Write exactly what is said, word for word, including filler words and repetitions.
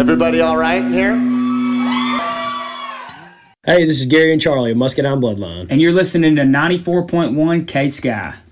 Everybody all right in here? Hey, this is Gary and Charlie of Muscadine Bloodline. And you're listening to ninety-four point one K-Sky.